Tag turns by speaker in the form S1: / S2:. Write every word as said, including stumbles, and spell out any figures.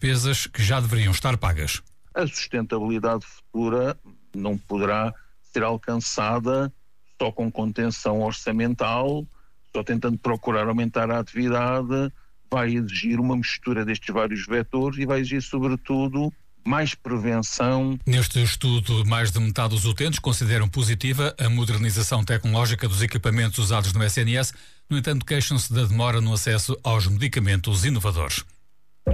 S1: despesas que já deveriam estar pagas.
S2: A sustentabilidade futura não poderá ser alcançada só com contenção orçamental, só tentando procurar aumentar a atividade. Vai exigir uma mistura destes vários vetores e vai exigir, sobretudo, mais prevenção.
S1: Neste estudo, mais de metade dos utentes consideram positiva a modernização tecnológica dos equipamentos usados no S N S. No entanto, queixam-se da demora no acesso aos medicamentos inovadores.